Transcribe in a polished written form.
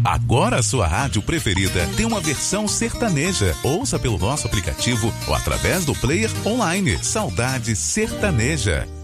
Agora a sua rádio preferida tem uma versão sertaneja. Ouça pelo nosso aplicativo ou através do player online. Saudade Sertaneja.